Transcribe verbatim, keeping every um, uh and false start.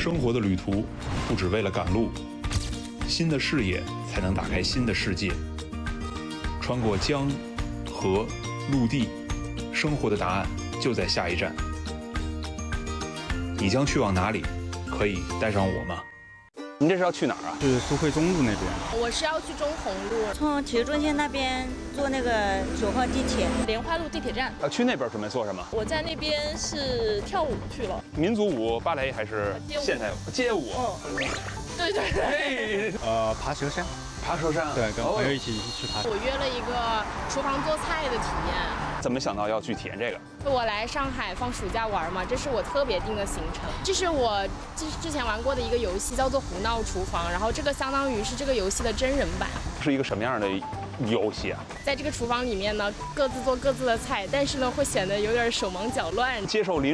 生活的旅途不只为了赶路，新的视野才能打开新的世界。穿过江、河、陆地，生活的答案就在下一站。你将去往哪里？可以带上我吗？ 您这是要去哪儿啊？ 是苏汇中路那边。 我是要去中红路， 从体育中心那边坐那个九号地铁， 莲花路地铁站。 要去那边准备做什么？ 我在那边是跳舞去了， 民族舞、芭蕾还是现代舞？街舞。 嗯，对对对。 呃，爬蛇山。 爬蛇山。 对，跟朋友一起去爬。 我约了一个厨房做菜的体验。 怎么想到要去体验这个？ 我来上海放暑假玩嘛，这是我特别定的行程。这是我之之前玩过的一个游戏，叫做《胡闹厨房》，然后这个相当于是这个游戏的真人版。 是一个什么样的游戏啊？ 在这个厨房里面呢，各自做各自的菜，但是呢，会显得有点手忙脚乱。 接受临